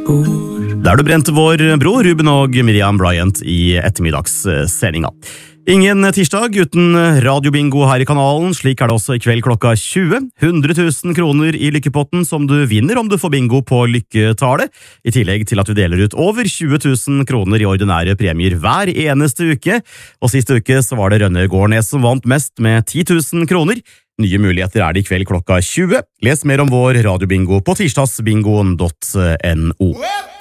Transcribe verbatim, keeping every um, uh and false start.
Der du brente vår bror Ruben og Miriam Bryant i ettermiddagssendinga. Ingen tirsdag uten radiobingo her i kanalen, slik er det også i kveld klokka tjue. hundre tusen kroner i lykkepotten som du vinner om du får bingo på lykketallet, i tillegg til at vi deler ut over tjue tusen kroner i ordinære premier hver eneste uke, og siste uke så var det Rønne Gårdnes som vant mest med ti tusen kroner. Nye muligheter er det i kveld klokka tjue. Les mer om vår radiobingo på tirsdagsbingoen punktum no.